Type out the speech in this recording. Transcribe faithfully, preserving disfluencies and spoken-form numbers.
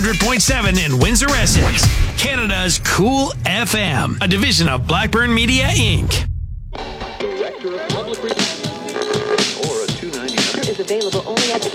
hundred point seven in Windsor Essex. Canada's Cool F M, a division of Blackburn Media, Incorporated. Director of Public Relations or a two ninety-nine is available only at the